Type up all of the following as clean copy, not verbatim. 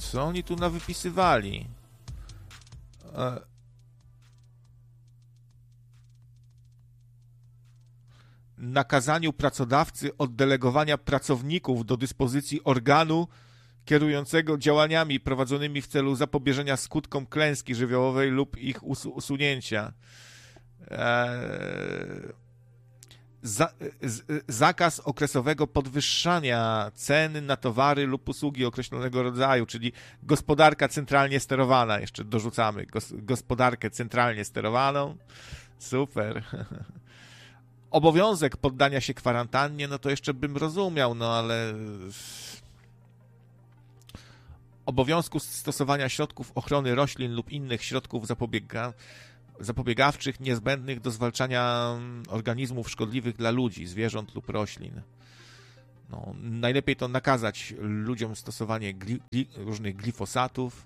Co oni tu nawypisywali? Nakazaniu pracodawcy oddelegowania pracowników do dyspozycji organu kierującego działaniami prowadzonymi w celu zapobieżenia skutkom klęski żywiołowej lub ich usunięcia. Zakaz okresowego podwyższania cen na towary lub usługi określonego rodzaju, czyli gospodarka centralnie sterowana. Jeszcze dorzucamy gospodarkę centralnie sterowaną. Super. Obowiązek poddania się kwarantannie, no to jeszcze bym rozumiał, no ale obowiązku stosowania środków ochrony roślin lub innych środków zapobiegawczych niezbędnych do zwalczania organizmów szkodliwych dla ludzi, zwierząt lub roślin. No, najlepiej to nakazać ludziom stosowanie różnych glifosatów.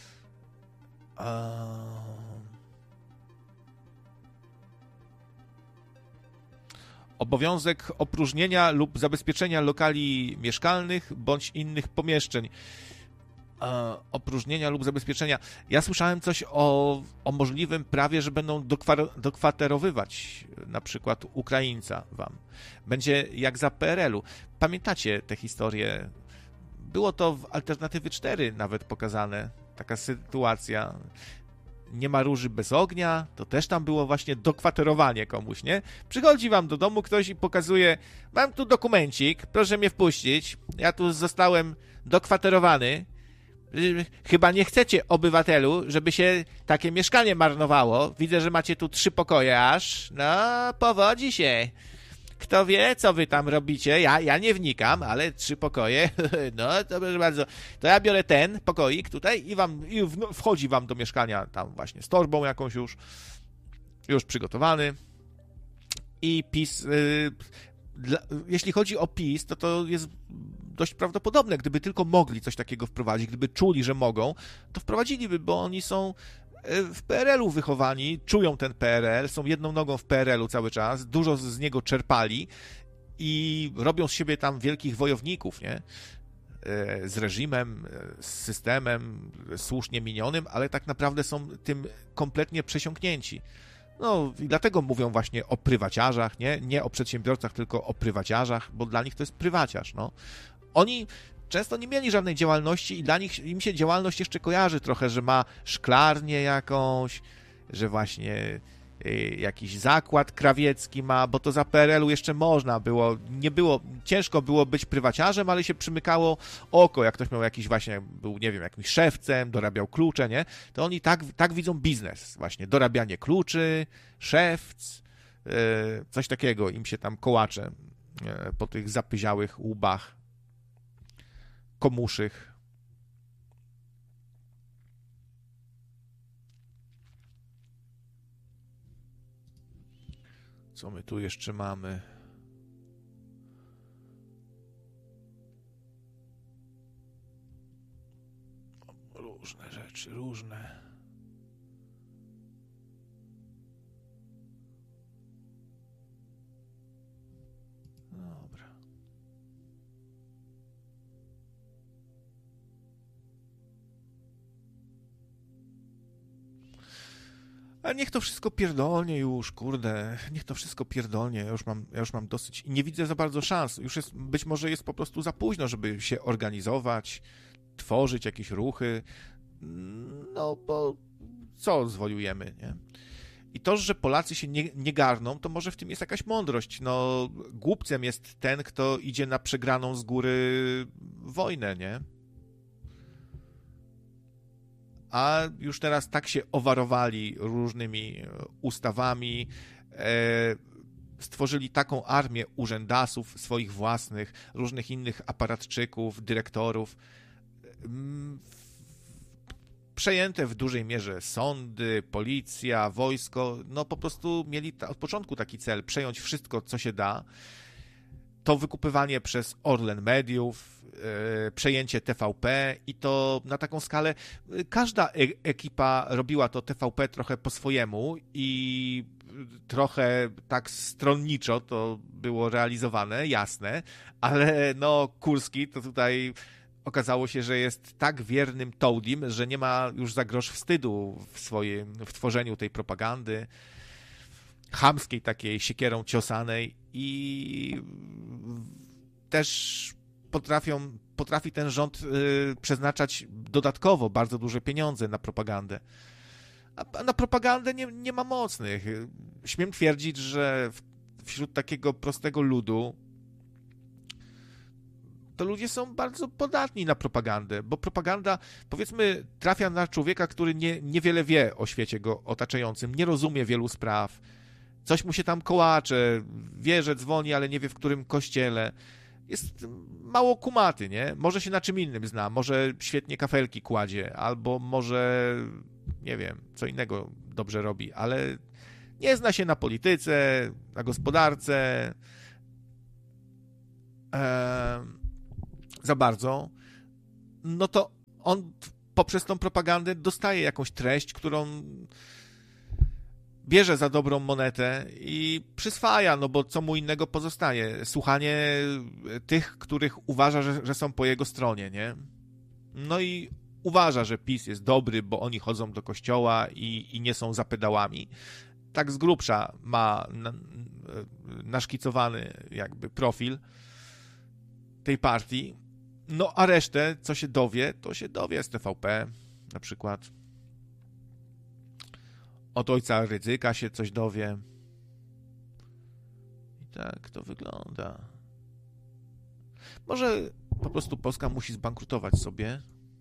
Obowiązek opróżnienia lub zabezpieczenia lokali mieszkalnych bądź innych pomieszczeń. Opróżnienia lub zabezpieczenia. Ja słyszałem coś o możliwym prawie, że będą dokwaterowywać na przykład Ukraińca wam. Będzie jak za PRL-u. Pamiętacie tę historię? Było to w Alternatywy 4 nawet pokazane. Taka sytuacja. Nie ma róży bez ognia, to też tam było właśnie dokwaterowanie komuś, nie? Przychodzi wam do domu ktoś i pokazuje, mam tu dokumencik, proszę mnie wpuścić, ja tu zostałem dokwaterowany. Chyba nie chcecie, obywatelu, żeby się takie mieszkanie marnowało. Widzę, że macie tu 3 pokoje aż. No, powodzi się. Kto wie, co wy tam robicie? Ja nie wnikam, ale 3 pokoje. No, to proszę bardzo. To ja biorę ten pokoik tutaj i wchodzi wam do mieszkania tam właśnie z torbą jakąś już przygotowany. I PiS... jeśli chodzi o PiS, to jest dość prawdopodobne, gdyby tylko mogli coś takiego wprowadzić, gdyby czuli, że mogą, to wprowadziliby, bo oni są w PRL-u wychowani, czują ten PRL, są jedną nogą w PRL-u cały czas, dużo z niego czerpali i robią z siebie tam wielkich wojowników, nie? Z reżimem, z systemem słusznie minionym, ale tak naprawdę są tym kompletnie przesiąknięci. No i dlatego mówią właśnie o prywaciarzach, nie o przedsiębiorcach, tylko o prywaciarzach, bo dla nich to jest prywaciarz, no. Oni często nie mieli żadnej działalności i dla nich, im się działalność jeszcze kojarzy trochę, że ma szklarnię jakąś, że właśnie jakiś zakład krawiecki ma, bo to za PRL-u jeszcze można było, ciężko było być prywaciarzem, ale się przymykało oko, jak ktoś miał jakiś właśnie, był, nie wiem, jakimś szewcem, dorabiał klucze, nie? To oni tak widzą biznes, właśnie, dorabianie kluczy, szewc, coś takiego im się tam kołacze po tych zapyziałych łbach komuszych. Co my tu jeszcze mamy? Różne rzeczy, różne. Dobra. A niech to wszystko pierdolnie już, kurde, niech to wszystko pierdolnie, ja już mam dosyć i nie widzę za bardzo szans, być może jest po prostu za późno, żeby się organizować, tworzyć jakieś ruchy, no bo co zwojujemy, nie? I to, że Polacy się nie garną, to może w tym jest jakaś mądrość, no głupcem jest ten, kto idzie na przegraną z góry wojnę, nie? A już teraz tak się owarowali różnymi ustawami, stworzyli taką armię urzędasów swoich własnych, różnych innych aparatczyków, dyrektorów, przejęte w dużej mierze sądy, policja, wojsko, no po prostu mieli od początku taki cel, przejąć wszystko, co się da. To wykupywanie przez Orlen mediów, przejęcie TVP i to na taką skalę. Każda ekipa robiła to TVP trochę po swojemu i trochę tak stronniczo to było realizowane, jasne, ale no Kurski to tutaj okazało się, że jest tak wiernym Toadim, że nie ma już za grosz wstydu w tworzeniu tej propagandy chamskiej, takiej siekierą ciosanej i też potrafi ten rząd przeznaczać dodatkowo bardzo duże pieniądze na propagandę. A na propagandę nie ma mocnych. Śmiem twierdzić, że wśród takiego prostego ludu to ludzie są bardzo podatni na propagandę, bo propaganda, powiedzmy, trafia na człowieka, który niewiele wie o świecie go otaczającym, nie rozumie wielu spraw, coś mu się tam kołacze, wie, że dzwoni, ale nie wie, w którym kościele. Jest mało kumaty, nie? Może się na czym innym zna, może świetnie kafelki kładzie, albo może, nie wiem, co innego dobrze robi, ale nie zna się na polityce, na gospodarce, za bardzo, no to on poprzez tą propagandę dostaje jakąś treść, którą bierze za dobrą monetę i przyswaja, no bo co mu innego pozostaje? Słuchanie tych, których uważa, że są po jego stronie, nie? No i uważa, że PiS jest dobry, bo oni chodzą do kościoła i nie są za pedałami. Tak z grubsza ma naszkicowany jakby profil tej partii. No a resztę, co się dowie, to się dowie z TVP na przykład. Od ojca Rydzyka się coś dowie. I tak to wygląda. Może po prostu Polska musi zbankrutować sobie.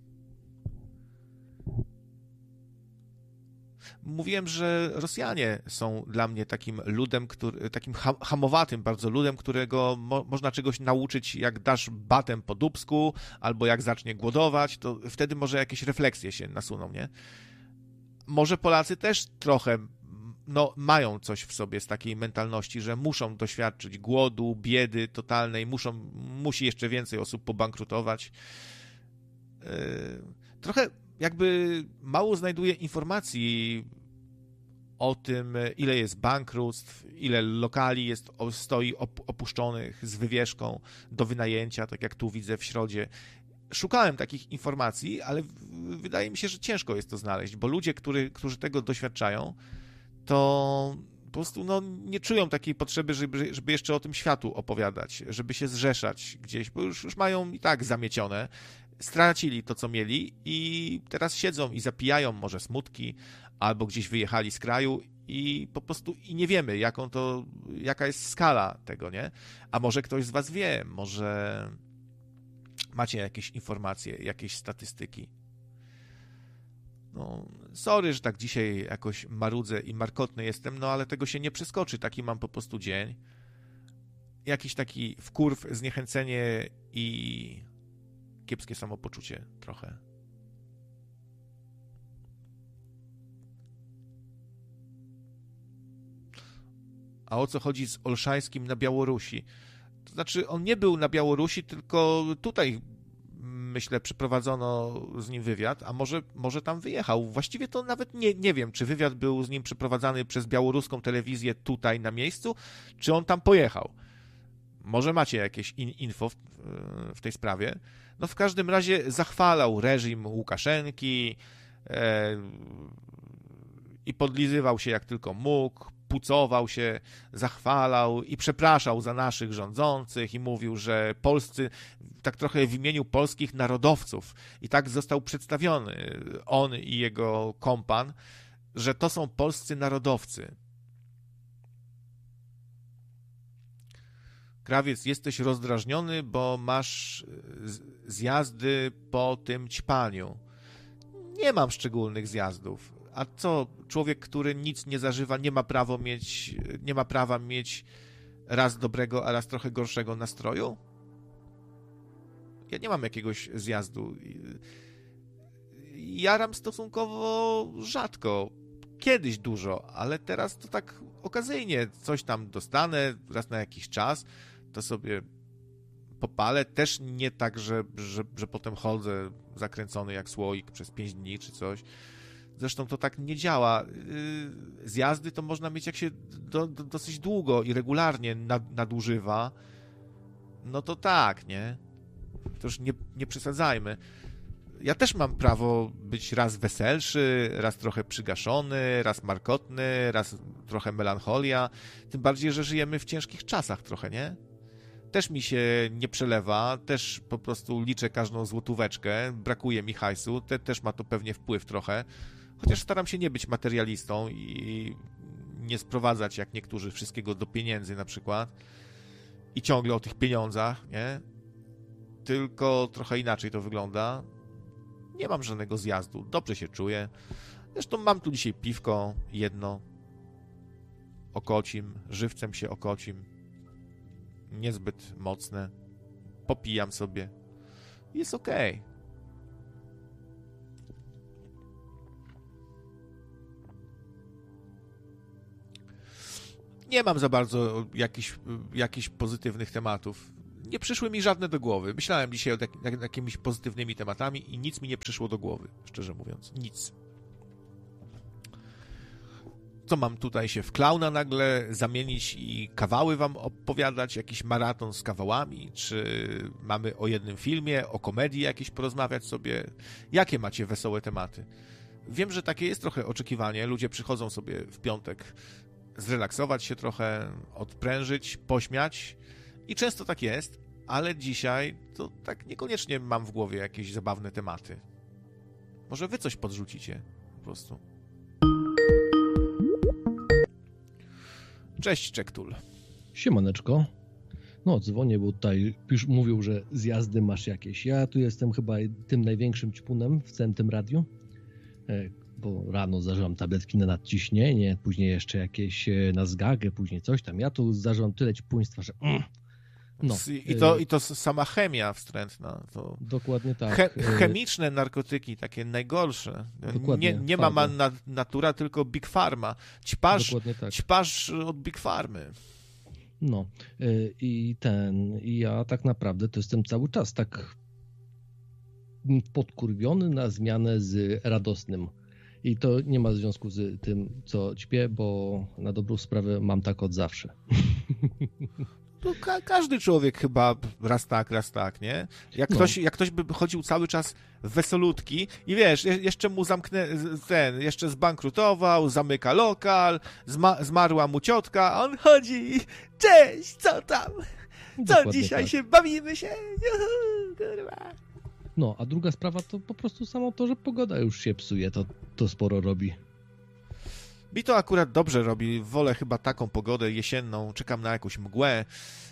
Mówiłem, że Rosjanie są dla mnie takim ludem, takim hamowatym bardzo ludem, którego można czegoś nauczyć, jak dasz batem po dupsku, albo jak zacznie głodować, to wtedy może jakieś refleksje się nasuną, nie? Może Polacy też trochę mają coś w sobie z takiej mentalności, że muszą doświadczyć głodu, biedy totalnej, musi jeszcze więcej osób pobankrutować. Trochę jakby mało znajduje informacji o tym, ile jest bankructw, ile lokali stoi opuszczonych z wywieszką do wynajęcia, tak jak tu widzę w Środzie. Szukałem takich informacji, ale wydaje mi się, że ciężko jest to znaleźć, bo ludzie, którzy tego doświadczają, to po prostu nie czują takiej potrzeby, żeby jeszcze o tym światu opowiadać, żeby się zrzeszać gdzieś, bo już mają i tak zamiecione, stracili to, co mieli i teraz siedzą i zapijają może smutki, albo gdzieś wyjechali z kraju i po prostu nie wiemy, jaka jest skala tego, nie? A może ktoś z was wie, może macie jakieś informacje, jakieś statystyki. No, sorry, że tak dzisiaj jakoś marudzę i markotny jestem, ale tego się nie przeskoczy, taki mam po prostu dzień. Jakiś taki wkurw, zniechęcenie i kiepskie samopoczucie trochę. A o co chodzi z Olszańskim na Białorusi? To znaczy, on nie był na Białorusi, tylko tutaj, myślę, przeprowadzono z nim wywiad, a może tam wyjechał. Właściwie to nawet nie wiem, czy wywiad był z nim przeprowadzany przez białoruską telewizję tutaj na miejscu, czy on tam pojechał. Może macie jakieś info w tej sprawie. No w każdym razie zachwalał reżim Łukaszenki i podlizywał się jak tylko mógł, pucował się, zachwalał i przepraszał za naszych rządzących i mówił, że polscy, tak trochę w imieniu polskich narodowców i tak został przedstawiony on i jego kompan, że to są polscy narodowcy. Krawiec, jesteś rozdrażniony, bo masz zjazdy po tym ćpaniu. Nie mam szczególnych zjazdów. A co, człowiek, który nic nie zażywa, nie ma prawa mieć raz dobrego, a raz trochę gorszego nastroju? Ja nie mam jakiegoś zjazdu. Jaram stosunkowo rzadko. Kiedyś dużo, ale teraz to tak okazyjnie coś tam dostanę raz na jakiś czas, to sobie popalę. Też nie tak, że potem chodzę zakręcony jak słoik przez 5 dni czy coś. Zresztą to tak nie działa. Zjazdy to można mieć, jak się dosyć długo i regularnie nadużywa. No to tak, nie? To już nie przesadzajmy. Ja też mam prawo być raz weselszy, raz trochę przygaszony, raz markotny, raz trochę melancholia. Tym bardziej, że żyjemy w ciężkich czasach trochę, nie? Też mi się nie przelewa, też po prostu liczę każdą złotóweczkę, brakuje mi hajsu, też ma to pewnie wpływ trochę. Chociaż staram się nie być materialistą i nie sprowadzać, jak niektórzy, wszystkiego do pieniędzy na przykład. I ciągle o tych pieniądzach, nie? Tylko trochę inaczej to wygląda. Nie mam żadnego zjazdu, dobrze się czuję. Zresztą mam tu dzisiaj piwko, jedno. Okocim, żywcem się okocim. Niezbyt mocne. Popijam sobie. Jest okej. Nie mam za bardzo jakichś pozytywnych tematów. Nie przyszły mi żadne do głowy. Myślałem dzisiaj o jakimiś pozytywnymi tematami i nic mi nie przyszło do głowy, szczerze mówiąc. Nic. Co mam tutaj się w klauna nagle zamienić i kawały wam opowiadać? Jakiś maraton z kawałami? Czy mamy o jednym filmie, o komedii jakieś porozmawiać sobie? Jakie macie wesołe tematy? Wiem, że takie jest trochę oczekiwanie. Ludzie przychodzą sobie w piątek zrelaksować się trochę, odprężyć, pośmiać. I często tak jest, ale dzisiaj to tak niekoniecznie mam w głowie jakieś zabawne tematy. Może wy coś podrzucicie po prostu. Cześć, Czektul. Siemaneczko. No, dzwonię, bo tutaj już mówią, że zjazdy masz jakieś. Ja tu jestem chyba tym największym ćpunem w całym tym radiu, bo rano zażywam tabletki na nadciśnienie, później jeszcze jakieś na zgagę, później coś tam. Ja tu zażywam tyle ćpuństwa, że... No. I to sama chemia wstrętna. To dokładnie tak. Chemiczne narkotyki, takie najgorsze. Nie ma natura, tylko Big Pharma. Ćpasz od Big Pharmy. No. I ja tak naprawdę to jestem cały czas tak podkurwiony na zmianę z radosnym. I to nie ma związku z tym, co ćpię, bo na dobrą sprawę mam tak od zawsze. To każdy człowiek chyba raz tak, nie? Jak ktoś by chodził cały czas wesolutki i wiesz, jeszcze mu jeszcze zbankrutował, zamyka lokal, zmarła mu ciotka, a on chodzi, cześć, co tam? Co dokładnie dzisiaj tak. Się bawimy się? Kurwa. No, a druga sprawa to po prostu samo to, że pogoda już się psuje, to sporo robi. Mi to akurat dobrze robi. Wolę chyba taką pogodę jesienną. Czekam na jakąś mgłę.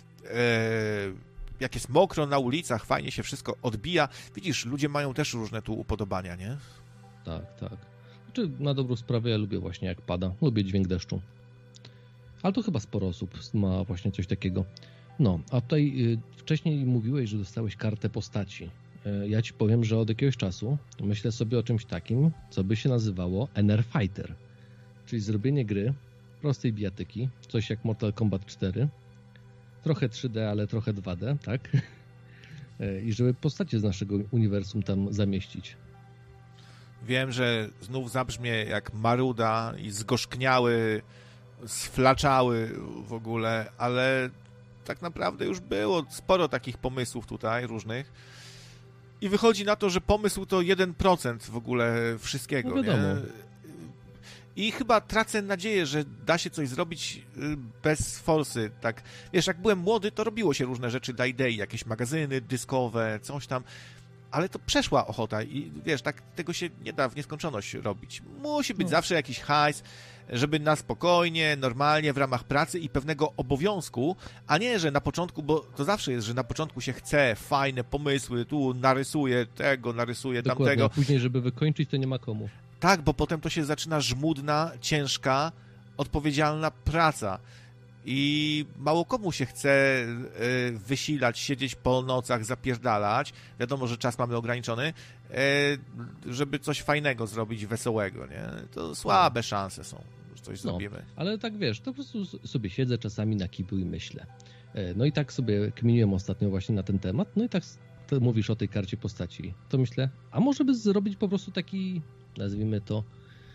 Jak jest mokro na ulicach, fajnie się wszystko odbija. Widzisz, ludzie mają też różne tu upodobania, nie? Tak. Znaczy, na dobrą sprawę ja lubię właśnie jak pada. Lubię dźwięk deszczu. Ale to chyba sporo osób ma właśnie coś takiego. No, a tutaj wcześniej mówiłeś, że dostałeś kartę postaci. Ja ci powiem, że od jakiegoś czasu myślę sobie o czymś takim, co by się nazywało NR Fighter. Czyli zrobienie gry prostej bijatyki, coś jak Mortal Kombat 4, trochę 3D, ale trochę 2D, tak? I żeby postacie z naszego uniwersum tam zamieścić. Wiem, że znów zabrzmie jak maruda i zgorzkniały, sflaczały w ogóle, ale tak naprawdę już było sporo takich pomysłów tutaj różnych. I wychodzi na to, że pomysł to 1% w ogóle wszystkiego, no wiadomo. Nie? I chyba tracę nadzieję, że da się coś zrobić bez forsy. Tak, wiesz, jak byłem młody, to robiło się różne rzeczy dla idei, jakieś magazyny dyskowe, coś tam, ale to przeszła ochota i wiesz, tak tego się nie da w nieskończoność robić. Musi być zawsze jakiś hajs, żeby na spokojnie, normalnie, w ramach pracy i pewnego obowiązku, a nie, że na początku, bo to zawsze jest, że na początku się chce fajne pomysły, tu narysuję tego, narysuję dokładnie, tamtego. A później, żeby wykończyć, to nie ma komu. Tak, bo potem to się zaczyna żmudna, ciężka, odpowiedzialna praca. I mało komu się chce wysilać, siedzieć po nocach, zapierdalać. Wiadomo, że czas mamy ograniczony, żeby coś fajnego zrobić, wesołego, nie? To słabe szanse są, że coś zrobimy. Ale tak wiesz, to po prostu sobie siedzę czasami na kiblu i myślę. No i tak sobie kminiłem ostatnio właśnie na ten temat, no i tak mówisz o tej karcie postaci. To myślę, a może by zrobić po prostu taki, nazwijmy to,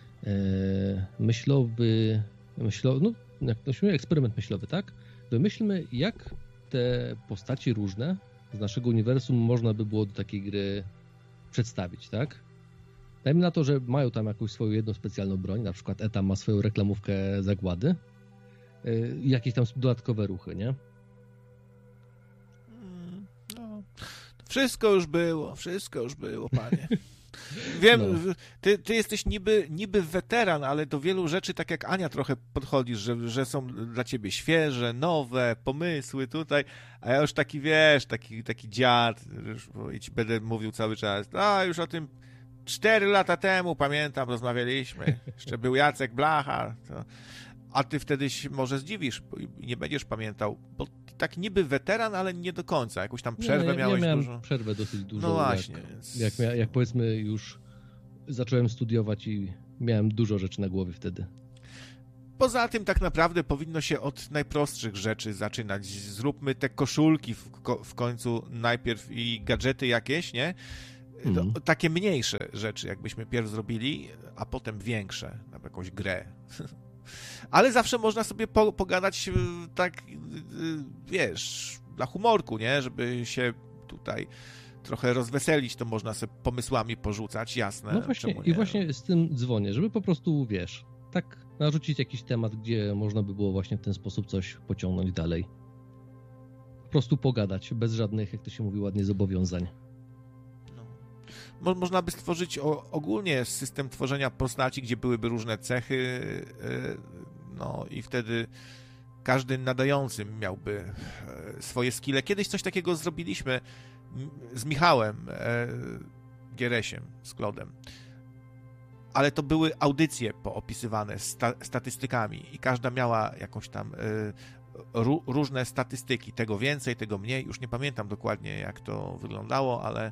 myślowy, no jak to się mówi, eksperyment myślowy, tak? Wymyślmy, jak te postaci różne z naszego uniwersum można by było do takiej gry przedstawić, tak? Dajmy na to, że mają tam jakąś swoją jedną specjalną broń, na przykład Etam ma swoją reklamówkę zagłady i jakieś tam dodatkowe ruchy, nie? No, wszystko już było, panie. Wiem, no. Ty jesteś niby weteran, ale do wielu rzeczy, tak jak Ania, trochę podchodzisz, że są dla ciebie świeże, nowe pomysły tutaj, a ja już taki, wiesz, taki dziad, i ci będę mówił cały czas, już o tym 4 lata temu, pamiętam, rozmawialiśmy, jeszcze był Jacek Blacha, a ty wtedy się może zdziwisz i nie będziesz pamiętał, bo tak niby weteran, ale nie do końca. Jakąś tam przerwę miałeś miałem dużo. Przerwę dosyć dużo. No właśnie. Jak powiedzmy już zacząłem studiować i miałem dużo rzeczy na głowie wtedy. Poza tym tak naprawdę powinno się od najprostszych rzeczy zaczynać. Zróbmy te koszulki w końcu najpierw i gadżety jakieś, nie? Takie mniejsze rzeczy, jakbyśmy pierw zrobili, a potem większe, na jakąś grę. Ale zawsze można sobie pogadać tak, wiesz, dla humorku, nie? Żeby się tutaj trochę rozweselić, to można sobie pomysłami porzucać, jasne. No właśnie, i właśnie z tym dzwonię, żeby po prostu, wiesz, tak narzucić jakiś temat, gdzie można by było właśnie w ten sposób coś pociągnąć dalej. Po prostu pogadać, bez żadnych, jak to się mówi ładnie, zobowiązań. Można by stworzyć ogólnie system tworzenia postaci, gdzie byłyby różne cechy, no i wtedy każdy nadający miałby swoje skille. Kiedyś coś takiego zrobiliśmy z Michałem Gieresiem, z Klodem, ale to były audycje poopisywane statystykami i każda miała jakąś tam różne statystyki, tego więcej, tego mniej, już nie pamiętam dokładnie, jak to wyglądało, ale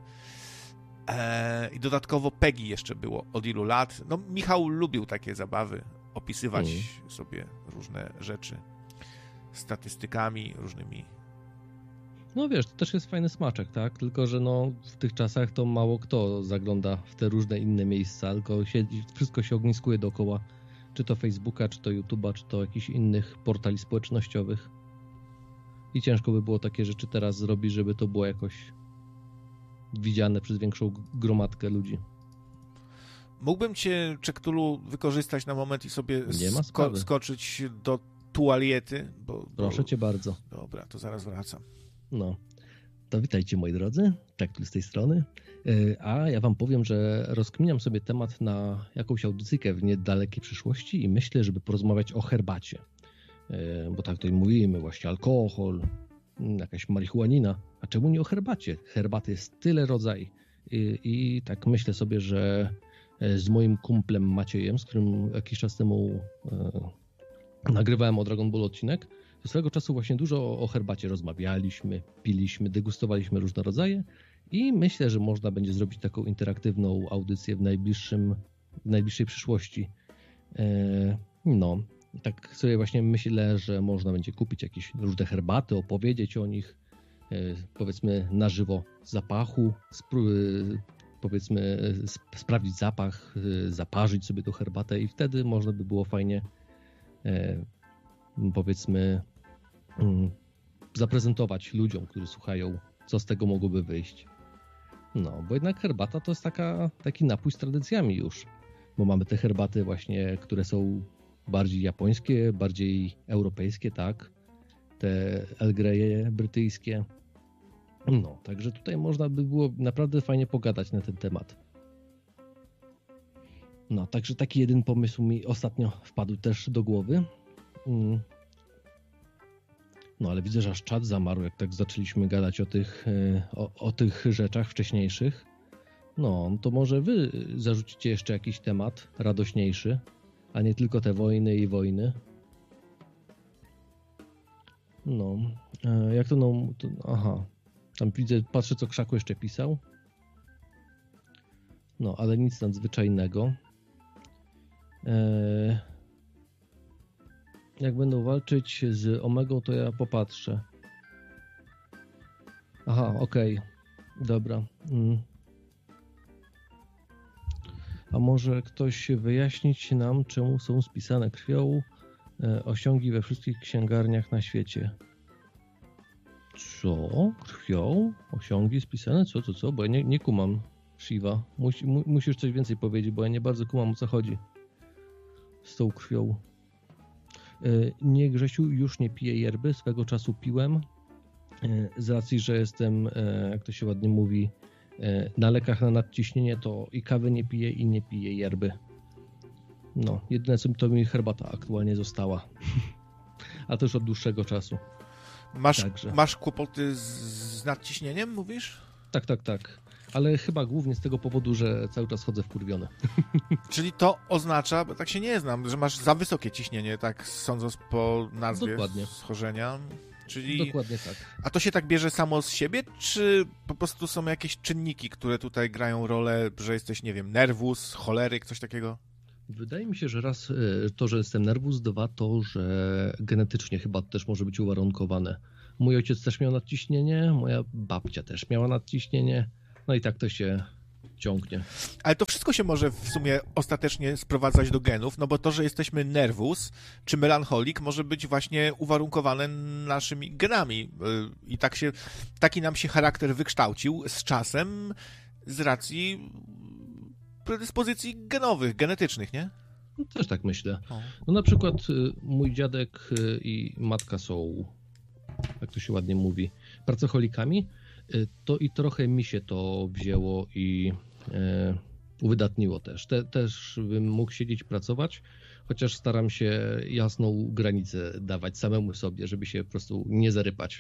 i dodatkowo PEGI jeszcze było od ilu lat. No Michał lubił takie zabawy, opisywać sobie różne rzeczy statystykami różnymi. No wiesz, to też jest fajny smaczek, tak? Tylko, że no w tych czasach to mało kto zagląda w te różne inne miejsca, tylko wszystko się ogniskuje dookoła, czy to Facebooka, czy to YouTube'a, czy to jakichś innych portali społecznościowych. I ciężko by było takie rzeczy teraz zrobić, żeby to było jakoś widziane przez większą gromadkę ludzi. Mógłbym cię, Czektulu, wykorzystać na moment i sobie skoczyć do tualiety? Proszę cię bardzo. Dobra, to zaraz wracam. No, to witajcie moi drodzy, Czektulu z tej strony. A ja wam powiem, że rozkminiam sobie temat na jakąś audycyjkę w niedalekiej przyszłości i myślę, żeby porozmawiać o herbacie. Bo tak tutaj mówimy, właśnie alkohol, jakaś marihuanina, a czemu nie o herbacie? Herbaty jest tyle rodzajów i tak myślę sobie, że z moim kumplem Maciejem, z którym jakiś czas temu nagrywałem o Dragon Ball odcinek, to swego czasu właśnie dużo o herbacie rozmawialiśmy, piliśmy, degustowaliśmy różne rodzaje i myślę, że można będzie zrobić taką interaktywną audycję w najbliższej przyszłości. No, tak sobie właśnie myślę, że można będzie kupić jakieś różne herbaty, opowiedzieć o nich, powiedzmy na żywo zapachu, powiedzmy sprawdzić zapach, zaparzyć sobie tą herbatę i wtedy można by było fajnie powiedzmy zaprezentować ludziom, którzy słuchają, co z tego mogłoby wyjść. No, bo jednak herbata to jest taki napój z tradycjami już, bo mamy te herbaty właśnie, które są bardziej japońskie, bardziej europejskie, tak? Te Earl Grey'e brytyjskie. No, także tutaj można by było naprawdę fajnie pogadać na ten temat. No, także taki jeden pomysł mi ostatnio wpadł też do głowy. No, ale widzę, że aż czat zamarł, jak tak zaczęliśmy gadać o tych rzeczach wcześniejszych. No, to może wy zarzucicie jeszcze jakiś temat radośniejszy, a nie tylko te wojny i wojny. No, jak to no... aha, tam widzę, patrzę, co Krzaku jeszcze pisał. No, ale nic nadzwyczajnego. Jak będą walczyć z Omegą, to ja popatrzę. Aha, okej. Dobra. A może ktoś wyjaśnić nam, czemu są spisane krwią osiągi we wszystkich księgarniach na świecie? Co? Krwią? Osiągi spisane? Co? Bo ja nie kumam, Shiva. Musisz coś więcej powiedzieć, bo ja nie bardzo kumam, o co chodzi z tą krwią. Nie, Grzesiu, już nie piję yerby. Swego czasu piłem. Z racji, że jestem, jak to się ładnie mówi, na lekach na nadciśnienie, to i kawy nie piję i nie piję yerby. No, jedyne co to mi herbata aktualnie została. A to już od dłuższego czasu. Masz kłopoty z nadciśnieniem, mówisz? Tak. Ale chyba głównie z tego powodu, że cały czas chodzę wkurwiony. Czyli to oznacza, bo tak się nie znam, że masz za wysokie ciśnienie, tak sądząc po nazwie Dokładnie. schorzenia. Czyli... Dokładnie tak. A to się tak bierze samo z siebie, czy po prostu są jakieś czynniki, które tutaj grają rolę, że jesteś, nie wiem, nerwus, choleryk, coś takiego? Wydaje mi się, że raz to, że jestem nerwus, dwa to, że genetycznie chyba też może być uwarunkowane. Mój ojciec też miał nadciśnienie, moja babcia też miała nadciśnienie, no i tak to się ciągnie. Ale to wszystko się może w sumie ostatecznie sprowadzać do genów, no bo to, że jesteśmy nerwus czy melancholik, może być właśnie uwarunkowane naszymi genami. I taki nam się charakter wykształcił z czasem z racji predyspozycji genowych, genetycznych, nie? No, też tak myślę. No na przykład mój dziadek i matka są, jak to się ładnie mówi, pracocholikami, to i trochę mi się to wzięło i uwydatniło też. Też bym mógł siedzieć, pracować, chociaż staram się jasną granicę dawać samemu sobie, żeby się po prostu nie zarypać.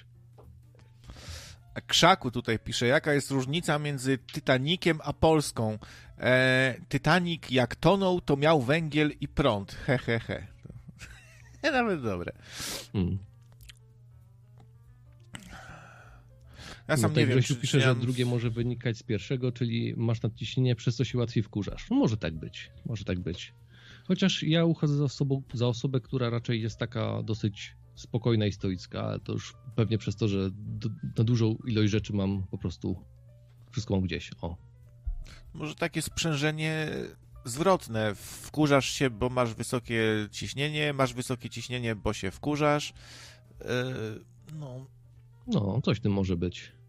Krzaku tutaj pisze, jaka jest różnica między Titanikiem a Polską. Titanic jak tonął, to miał węgiel i prąd. He. Nawet dobre. Ja sam nie wiem, Grzesiu pisze, że drugie może wynikać z pierwszego, czyli masz nadciśnienie, przez co się łatwiej wkurzasz. No może tak być. Chociaż ja uchodzę za osobę, która raczej jest taka dosyć spokojna i stoicka, ale to już pewnie przez to, że na dużą ilość rzeczy mam po prostu, wszystko mam gdzieś. Może takie sprzężenie zwrotne. Wkurzasz się, bo masz wysokie ciśnienie, bo się wkurzasz. No, coś w tym może być.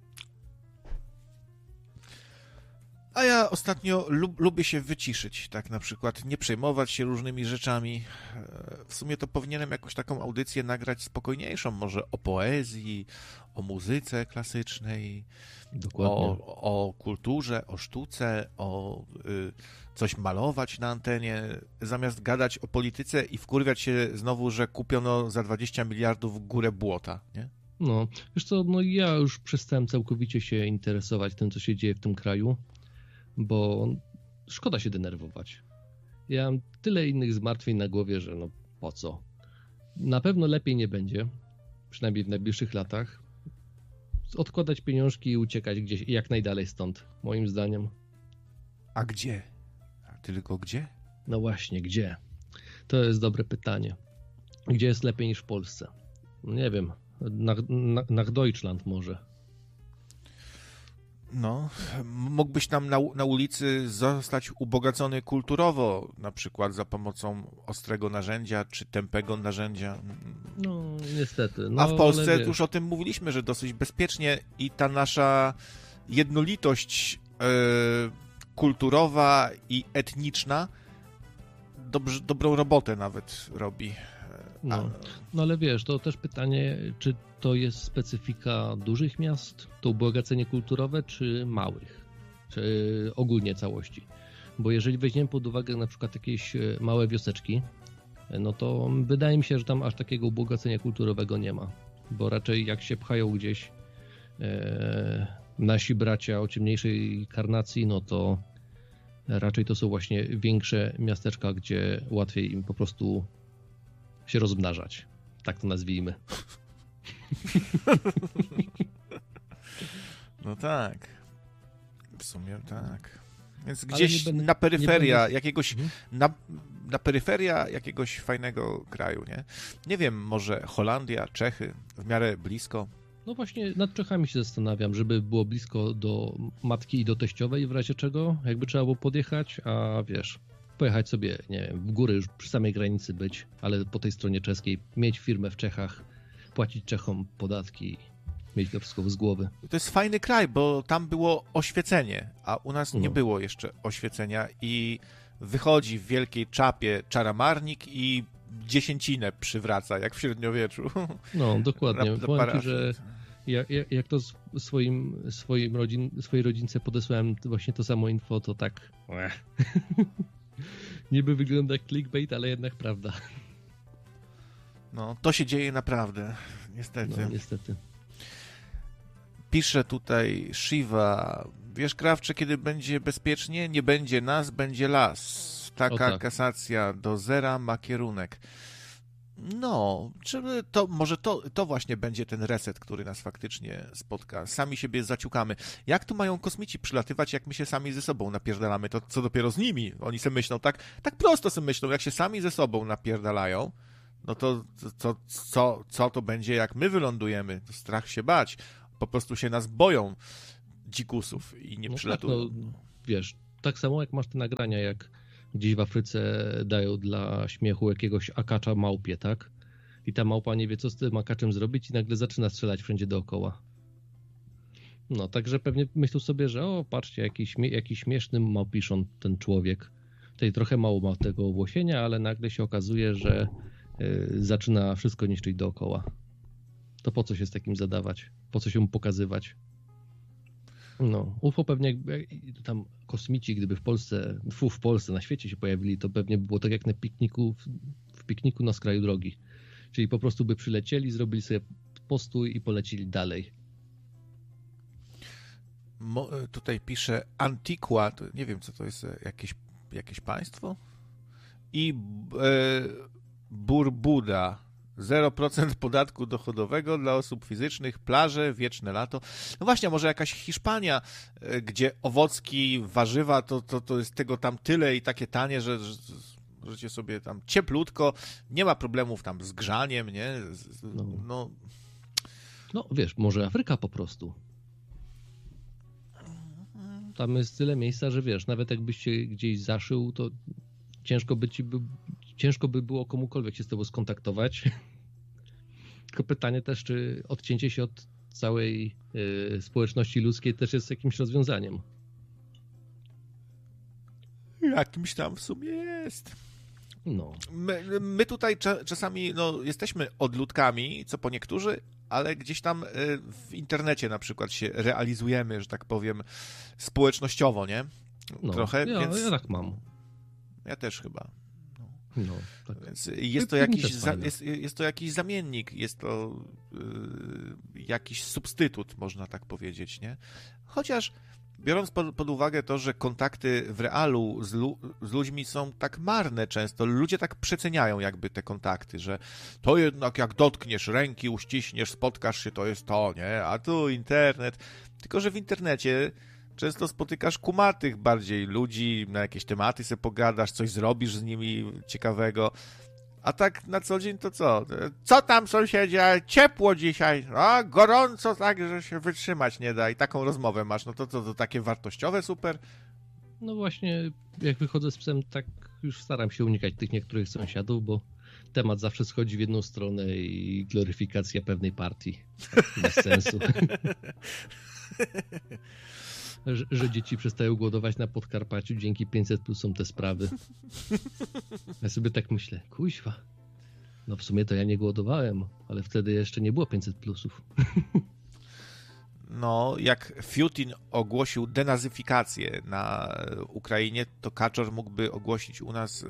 A ja ostatnio lubię się wyciszyć, tak na przykład nie przejmować się różnymi rzeczami. W sumie to powinienem jakąś taką audycję nagrać spokojniejszą, może o poezji, o muzyce klasycznej, o kulturze, o sztuce, o coś malować na antenie, zamiast gadać o polityce i wkurwiać się znowu, że kupiono za 20 miliardów górę błota, nie? No, wiesz co, ja już przestałem całkowicie się interesować tym, co się dzieje w tym kraju, bo szkoda się denerwować. Ja mam tyle innych zmartwień na głowie, że po co? Na pewno lepiej nie będzie, przynajmniej w najbliższych latach. Odkładać pieniążki i uciekać gdzieś jak najdalej stąd, moim zdaniem. A gdzie? Tylko gdzie? No właśnie, gdzie? To jest dobre pytanie. Gdzie jest lepiej niż w Polsce? Nie wiem. Nach Deutschland może. No, mógłbyś tam na ulicy zostać ubogacony kulturowo, na przykład za pomocą ostrego narzędzia czy tępego narzędzia. No, niestety. A w Polsce już o tym mówiliśmy, że dosyć bezpiecznie i ta nasza jednolitość kulturowa i etniczna dobrą robotę nawet robi. No ale wiesz, to też pytanie, czy to jest specyfika dużych miast, to ubogacenie kulturowe, czy małych, czy ogólnie całości. Bo jeżeli weźmiemy pod uwagę na przykład jakieś małe wioseczki, no to wydaje mi się, że tam aż takiego ubogacenia kulturowego nie ma. Bo raczej jak się pchają gdzieś nasi bracia o ciemniejszej karnacji, no to raczej to są właśnie większe miasteczka, gdzie łatwiej im po prostu się rozmnażać. Tak to nazwijmy. No tak. W sumie tak. Więc gdzieś na peryferia jakiegoś na peryferia jakiegoś fajnego kraju, nie? Nie wiem, może Holandia, Czechy, w miarę blisko. No właśnie nad Czechami się zastanawiam, żeby było blisko do matki i do teściowej, w razie czego, jakby trzeba było podjechać, a wiesz, pojechać sobie, nie wiem, w góry już przy samej granicy być, ale po tej stronie czeskiej, mieć firmę w Czechach, płacić Czechom podatki mieć to wszystko z głowy. To jest fajny kraj, bo tam było oświecenie, a u nas nie No. było jeszcze oświecenia i wychodzi w wielkiej czapie czaramarnik i dziesięcinę przywraca, jak w średniowieczu. No, dokładnie. Na Powiem ci, parafii. że jak to swojej rodzince podesłałem właśnie to samo info, to tak niby wygląda jak clickbait, ale jednak prawda. No, to się dzieje naprawdę, niestety. No, niestety. Pisze tutaj Shiva, wiesz, Krawcze, kiedy będzie bezpiecznie? Nie będzie nas, będzie las. Taka tak. kasacja do zera ma kierunek. No, czy to może to właśnie będzie ten reset, który nas faktycznie spotka. Sami siebie zaciukamy. Jak tu mają kosmici przylatywać, jak my się sami ze sobą napierdalamy? To co dopiero z nimi? Oni se myślą tak prosto se myślą, jak się sami ze sobą napierdalają, no to co to będzie, jak my wylądujemy? To strach się bać. Po prostu się nas boją dzikusów i nie przylatują. Tak, no, wiesz, tak samo jak masz te nagrania, jak gdzieś w Afryce dają dla śmiechu jakiegoś akacza małpie, tak? I ta małpa nie wie, co z tym akaczem zrobić i nagle zaczyna strzelać wszędzie dookoła. No, także pewnie myślą sobie, że o, patrzcie, jaki śmieszny małpiszon ten człowiek. Tutaj trochę mało ma tego owłosienia, ale nagle się okazuje, że zaczyna wszystko niszczyć dookoła. To po co się z takim zadawać? Po co się mu pokazywać? No, UFO pewnie tam kosmici, gdyby w Polsce, na świecie się pojawili, to pewnie by było tak jak na pikniku, w pikniku na skraju drogi. Czyli po prostu by przylecieli, zrobili sobie postój i polecili dalej. Tutaj pisze Antiqua, to nie wiem co to jest, jakieś państwo? I Burbuda. 0% podatku dochodowego dla osób fizycznych, plaże, wieczne lato. No właśnie, może jakaś Hiszpania, gdzie owocki, warzywa, to jest tego tam tyle i takie tanie, że możecie sobie tam cieplutko, nie ma problemów tam z grzaniem, nie? No wiesz, może Afryka po prostu. Tam jest tyle miejsca, że wiesz, nawet jakbyś się gdzieś zaszył, to ciężko by było komukolwiek się z tobą skontaktować. Tylko pytanie też, czy odcięcie się od całej społeczności ludzkiej też jest jakimś rozwiązaniem. Jakimś tam w sumie jest. No. My tutaj czasami jesteśmy odludkami, co po niektórzy, ale gdzieś tam w internecie na przykład się realizujemy, że tak powiem, społecznościowo, nie? No, Trochę, ja tak mam. Ja też chyba. No, tak. Więc jest to jakiś zamiennik, jest to jakiś substytut, można tak powiedzieć, nie? Chociaż biorąc pod uwagę to, że kontakty w realu z ludźmi są tak marne często, ludzie tak przeceniają jakby te kontakty, że to jednak jak dotkniesz ręki, uściśniesz, spotkasz się, to jest to, nie? A tu internet. Tylko że w internecie często spotykasz kumatych bardziej ludzi, na jakieś tematy sobie pogadasz, coś zrobisz z nimi ciekawego. A tak na co dzień to co? Co tam, sąsiedzie? Ciepło dzisiaj. A gorąco tak, że się wytrzymać nie da. I taką rozmowę masz. No to takie wartościowe super. No właśnie, jak wychodzę z psem, tak już staram się unikać tych niektórych sąsiadów, bo temat zawsze schodzi w jedną stronę i gloryfikacja pewnej partii. Bez sensu. Że dzieci przestają głodować na Podkarpaciu, dzięki 500+ są te sprawy. Ja sobie tak myślę, kuźwa, no w sumie to ja nie głodowałem, ale wtedy jeszcze nie było 500+. No, jak Fiutin ogłosił denazyfikację na Ukrainie, to Kaczor mógłby ogłosić u nas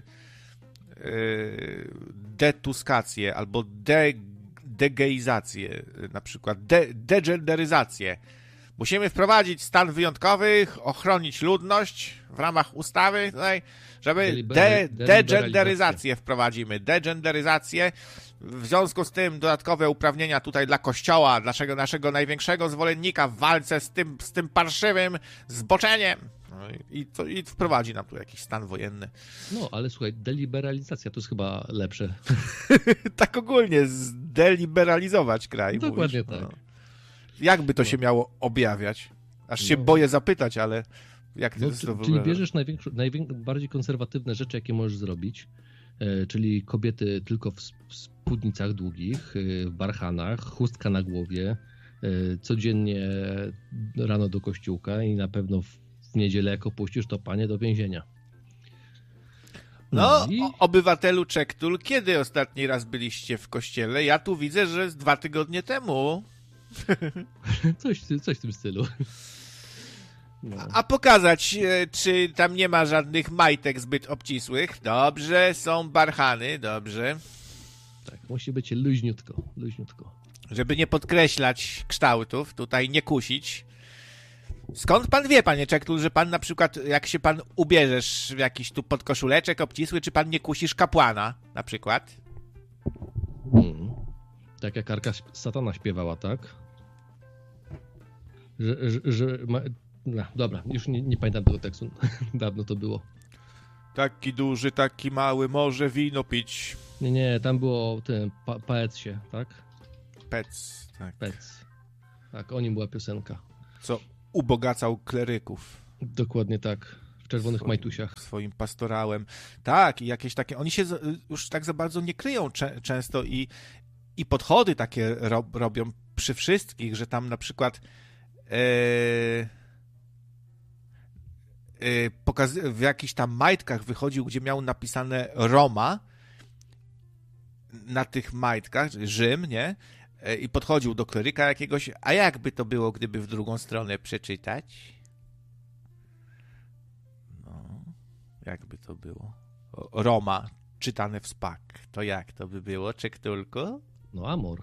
detuskację albo degeizację, na przykład degenderyzację. Musimy wprowadzić stan wyjątkowy, ochronić ludność w ramach ustawy, tutaj, żeby degenderyzację wprowadzimy. Degenderyzację. W związku z tym dodatkowe uprawnienia tutaj dla Kościoła, naszego największego zwolennika w walce z tym parszywym zboczeniem. No i wprowadzi nam tu jakiś stan wojenny. No, ale słuchaj, deliberalizacja to jest chyba lepsze. Tak ogólnie, zdeliberalizować kraj. Dokładnie mówisz, tak. No. Jak by to się miało objawiać? Aż się boję zapytać, ale jak ty to czyli bierzesz najbardziej konserwatywne rzeczy, jakie możesz zrobić, czyli kobiety tylko w spódnicach długich, w barchanach, chustka na głowie, codziennie rano do kościółka i na pewno w niedzielę jak opuścisz, to panie do więzienia. No, obywatelu Czektul, kiedy ostatni raz byliście w kościele? Ja tu widzę, że z 2 tygodnie temu. Coś w tym stylu. No. A pokazać, czy tam nie ma żadnych majtek zbyt obcisłych? Dobrze, są barchany, dobrze. Tak, musi być luźniutko. Żeby nie podkreślać kształtów, tutaj nie kusić. Skąd pan wie, panie Czektul, że pan na przykład, jak się pan ubierzesz w jakiś tu podkoszuleczek obcisły, czy pan nie kusisz kapłana na przykład? Tak jak Arka Satana śpiewała, tak? Dobra, już nie pamiętam tego tekstu. Dawno to było. Taki duży, taki mały, może wino pić. Nie, tam było o tym Paetsie, tak? Pec, tak. Pec. Tak, o nim była piosenka. Co ubogacał kleryków. Dokładnie tak. W czerwonych majtusiach. Swoim pastorałem. Tak, i jakieś takie... Oni się już tak za bardzo nie kryją często i podchody takie robią przy wszystkich, że tam na przykład w jakichś tam majtkach wychodził, gdzie miał napisane Roma na tych majtkach, Rzym, nie? I podchodził do kleryka jakiegoś, a jakby to było, gdyby w drugą stronę przeczytać? No, jakby to było? Roma, czytane w spak. To jak to by było, Czektulku? No, amor.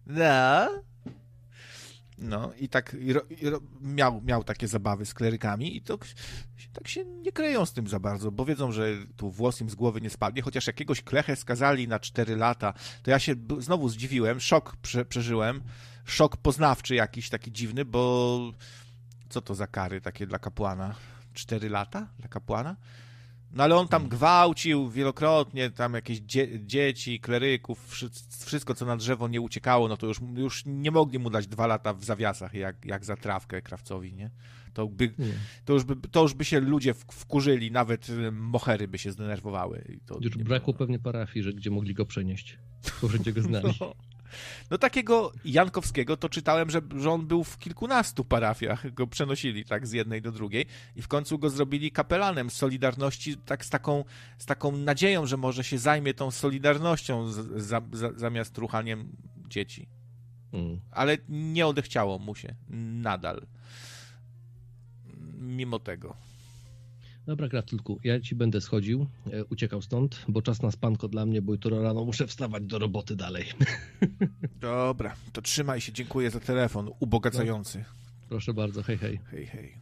No i tak miał takie zabawy z klerykami i to tak się nie kryją z tym za bardzo, bo wiedzą, że tu włos im z głowy nie spadnie, chociaż jakiegoś klechę skazali na 4 lata, to ja się znowu zdziwiłem, szok przeżyłem, szok poznawczy jakiś taki dziwny, bo co to za kary takie dla kapłana? 4 lata dla kapłana? No ale on tam gwałcił wielokrotnie, tam jakieś dzieci, kleryków, wszystko co na drzewo nie uciekało, no to już nie mogli mu dać 2 lata w zawiasach, jak za trawkę krawcowi, nie? To już by się ludzie wkurzyli, nawet mohery by się zdenerwowały. I to już brakło pewnie parafii, gdzie mogli go przenieść, bo wszędzie go znali. No takiego Jankowskiego to czytałem, że on był w kilkunastu parafiach, go przenosili tak z jednej do drugiej i w końcu go zrobili kapelanem Solidarności, tak z taką nadzieją, że może się zajmie tą Solidarnością zamiast ruchaniem dzieci. Ale nie odechciało mu się nadal. Mimo tego. Dobra, Krawcylku, ja ci będę schodził, uciekał stąd, bo czas na spanko dla mnie, bo jutro rano muszę wstawać do roboty dalej. Dobra, to trzymaj się, dziękuję za telefon, ubogacający. No, proszę bardzo, hej, hej. Hej, hej.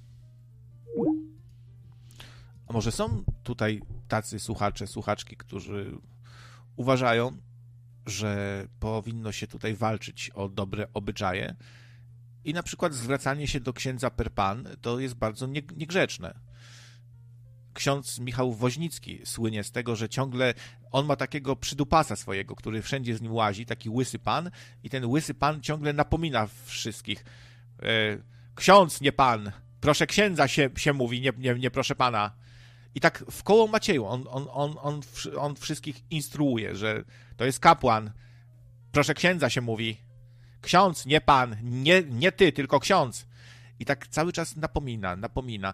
A może są tutaj tacy słuchacze, słuchaczki, którzy uważają, że powinno się tutaj walczyć o dobre obyczaje i na przykład zwracanie się do księdza per pan to jest bardzo niegrzeczne. Ksiądz Michał Woźnicki słynie z tego, że ciągle on ma takiego przydupasa swojego, który wszędzie z nim łazi, taki łysy pan i ten łysy pan ciągle napomina wszystkich. Ksiądz, nie pan, proszę księdza się mówi, nie proszę pana. I tak w koło Macieju on wszystkich instruuje, że to jest kapłan, proszę księdza się mówi, ksiądz, nie pan, nie ty, tylko ksiądz. I tak cały czas napomina.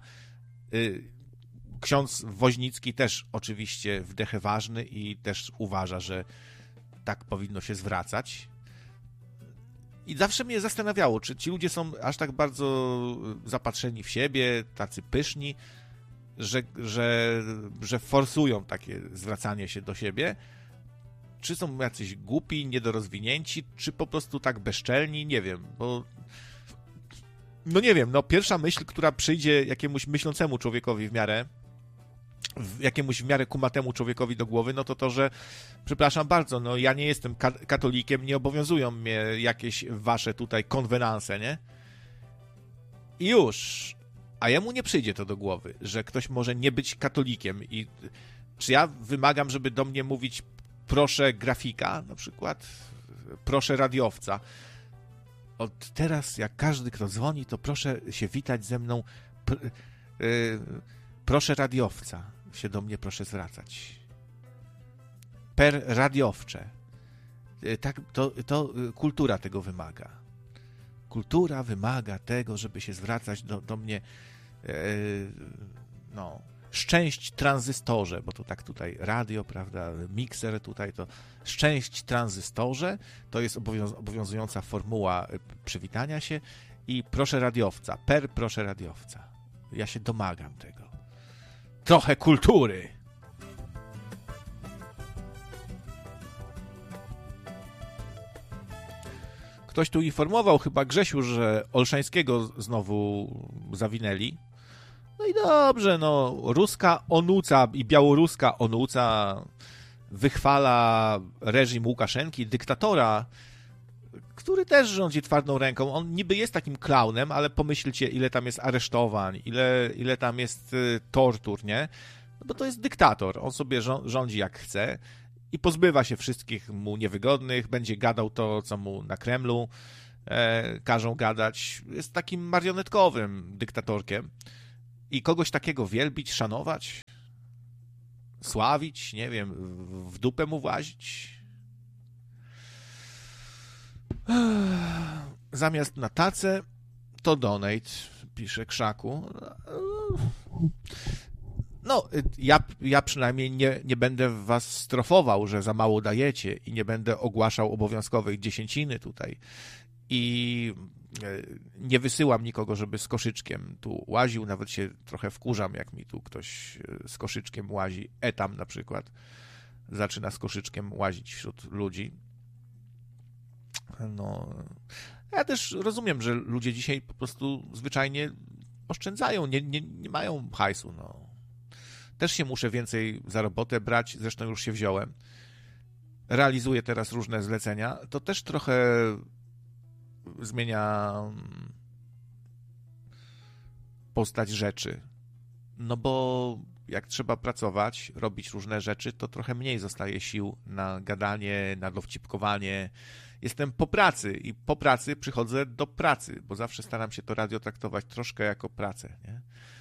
Ksiądz Woźnicki też oczywiście wdechę ważny i też uważa, że tak powinno się zwracać. I zawsze mnie zastanawiało, czy ci ludzie są aż tak bardzo zapatrzeni w siebie, tacy pyszni, że forsują takie zwracanie się do siebie, czy są jacyś głupi, niedorozwinięci, czy po prostu tak bezczelni, nie wiem, bo no nie wiem, no pierwsza myśl, która przyjdzie jakiemuś myślącemu człowiekowi jakiemuś w miarę kumatemu człowiekowi do głowy, no to, że przepraszam bardzo, no ja nie jestem katolikiem, nie obowiązują mnie jakieś wasze tutaj konwenanse, nie? I już. A jemu nie przyjdzie to do głowy, że ktoś może nie być katolikiem i czy ja wymagam, żeby do mnie mówić proszę grafika na przykład, proszę radiowca. Od teraz, jak każdy, kto dzwoni, to proszę się witać ze mną, proszę radiowca, się do mnie proszę zwracać. Per radiowcze. Tak, to kultura tego wymaga. kultura wymaga tego, żeby się zwracać do mnie szczęść tranzystorze, bo to tak tutaj radio, prawda, mikser tutaj, to szczęść tranzystorze, to jest obowiązująca formuła przywitania się i proszę radiowca, proszę radiowca. Ja się domagam tego. Trochę kultury. Ktoś tu informował, chyba Grzesiu, że Olszańskiego znowu zawinęli. No i dobrze, no, ruska onuca i białoruska onuca wychwala reżim Łukaszenki, dyktatora, który też rządzi twardą ręką. On niby jest takim klaunem, ale pomyślcie, ile tam jest aresztowań, ile tam jest tortur, nie? No bo to jest dyktator, on sobie rządzi jak chce i pozbywa się wszystkich mu niewygodnych, będzie gadał to, co mu na Kremlu każą gadać. Jest takim marionetkowym dyktatorkiem. I kogoś takiego wielbić, szanować, sławić, nie wiem, w dupę mu włazić. Zamiast na tacę, to donate, pisze Krzaku. No, ja przynajmniej nie będę was strofował, że za mało dajecie i nie będę ogłaszał obowiązkowej dziesięciny tutaj. I nie wysyłam nikogo, żeby z koszyczkiem tu łaził, nawet się trochę wkurzam, jak mi tu ktoś z koszyczkiem łazi. Etam na przykład zaczyna z koszyczkiem łazić wśród ludzi. No, ja też rozumiem, że ludzie dzisiaj po prostu zwyczajnie oszczędzają, nie mają hajsu. No. Też się muszę więcej za robotę brać, zresztą już się wziąłem. Realizuję teraz różne zlecenia. To też trochę zmienia postać rzeczy. No bo jak trzeba pracować, robić różne rzeczy, to trochę mniej zostaje sił na gadanie, na dowcipkowanie. Jestem po pracy i po pracy przychodzę do pracy, bo zawsze staram się to radio traktować troszkę jako pracę, nie?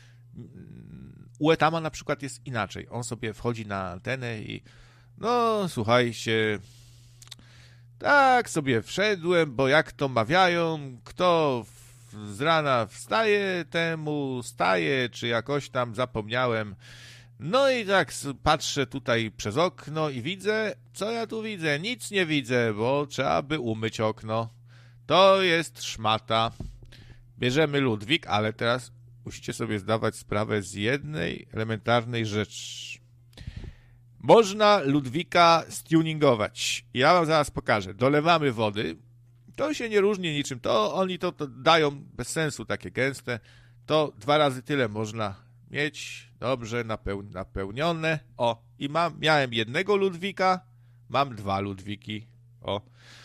U Etama na przykład jest inaczej. On sobie wchodzi na antenę i no słuchajcie, tak sobie wszedłem, bo jak to mawiają, kto z rana wstaje, temu staje, czy jakoś tam zapomniałem. No i tak patrzę tutaj przez okno i widzę, co ja tu widzę? Nic nie widzę, bo trzeba by umyć okno. To jest szmata. Bierzemy Ludwik, ale teraz musicie sobie zdawać sprawę z jednej elementarnej rzeczy. Można Ludwika stuningować. Ja wam zaraz pokażę. Dolewamy wody. To się nie różni niczym. To oni to dają bez sensu, takie gęste. To 2 razy tyle można mieć. Dobrze napełnione. O, i miałem jednego Ludwika. Mam 2 Ludwiki. O.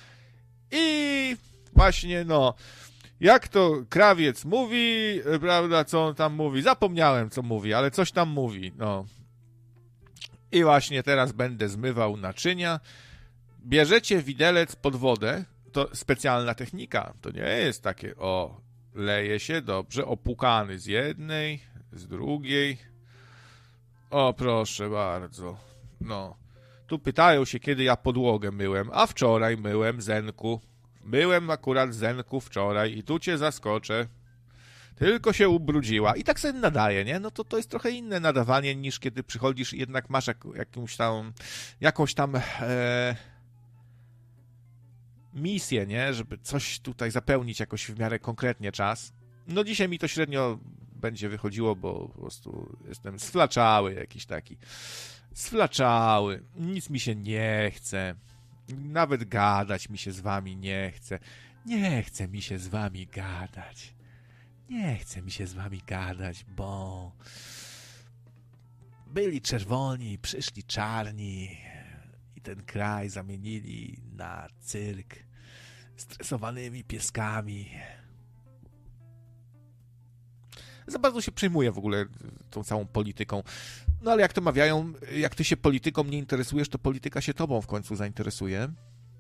I właśnie, no, jak to krawiec mówi, prawda, co on tam mówi? Zapomniałem, co mówi, ale coś tam mówi, no. I właśnie teraz będę zmywał naczynia. Bierzecie widelec pod wodę, to specjalna technika, to nie jest takie, o, leje się dobrze, opłukany z jednej, z drugiej. O, proszę bardzo, no. Tu pytają się, kiedy ja podłogę myłem, a wczoraj myłem, Zenku. Myłem akurat, Zenku, wczoraj i tu cię zaskoczę. Tylko się ubrudziła. I tak sobie nadaje, nie? No to jest trochę inne nadawanie, niż kiedy przychodzisz i jednak masz jakąś tam misję, nie? Żeby coś tutaj zapełnić jakoś w miarę konkretnie czas. No dzisiaj mi to średnio będzie wychodziło, bo po prostu jestem sflaczały jakiś taki. Sflaczały. Nic mi się nie chce. Nawet gadać mi się z wami nie chce. Nie chce mi się z wami gadać. Nie chce mi się z wami gadać, bo byli czerwoni, przyszli czarni i ten kraj zamienili na cyrk stresowanymi pieskami. Za bardzo się przejmuję w ogóle tą całą polityką. No ale jak to mawiają, jak ty się polityką nie interesujesz, to polityka się tobą w końcu zainteresuje.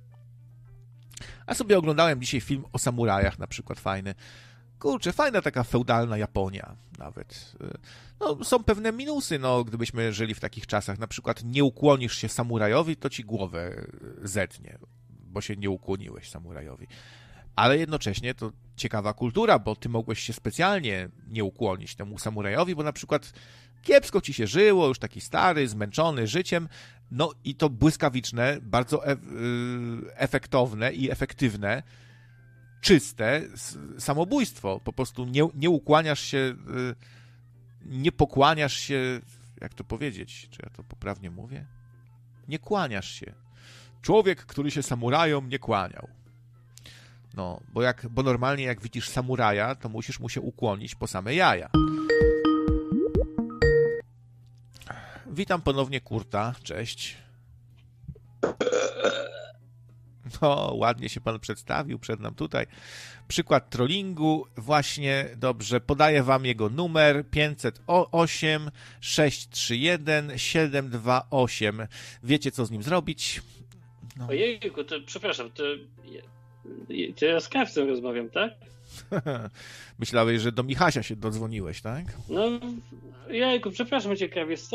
A sobie oglądałem dzisiaj film o samurajach, na przykład fajny. Kurczę, fajna taka feudalna Japonia nawet. No, są pewne minusy, no, gdybyśmy żyli w takich czasach. Na przykład nie ukłonisz się samurajowi, to ci głowę zetnie, bo się nie ukłoniłeś samurajowi. ale jednocześnie to ciekawa kultura, bo ty mogłeś się specjalnie nie ukłonić temu samurajowi, bo na przykład kiepsko ci się żyło, już taki stary, zmęczony życiem, no i to błyskawiczne, bardzo efektowne i efektywne, czyste samobójstwo. Po prostu nie ukłaniasz się, nie pokłaniasz się, jak to powiedzieć, czy ja to poprawnie mówię? Nie kłaniasz się. Człowiek, który się samurajom nie kłaniał. No, bo normalnie jak widzisz samuraja, to musisz mu się ukłonić po same jaja. Witam ponownie Kurta, cześć. No, ładnie się pan przedstawił przed nam tutaj. Przykład trollingu, właśnie, dobrze, podaję wam jego numer 508 631 728. Wiecie, co z nim zrobić? No. Ojejku, to przepraszam, to ja z Krawcem rozmawiam, tak? Myślałeś, że do Michasia się dodzwoniłeś, tak? No, jejku, przepraszam cię, Krawiec,